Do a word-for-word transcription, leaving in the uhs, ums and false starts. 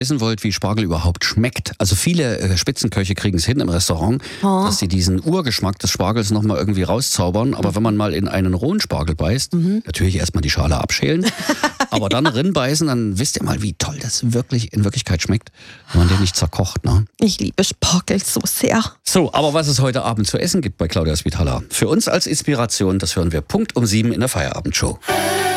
wissen wollt, wie Spargel überhaupt schmeckt, also viele äh, Spitzenköche kriegen es hin im Restaurant, Oh. dass sie diesen Urgeschmack des Spargels nochmal irgendwie rauszaubern. Aber wenn man mal in einen rohen Spargel beißt, Mhm. natürlich erstmal die Schale abschälen, aber dann rinbeißen, dann wisst ihr mal, wie toll das wirklich in Wirklichkeit schmeckt, wenn man den nicht zerkocht. Ne? Ich liebe Spargel so sehr. So, aber was es heute Abend zu essen gibt bei Claudia Svitala, für uns als Inspiration, das hören wir Punkt um sieben in der Feierabendshow.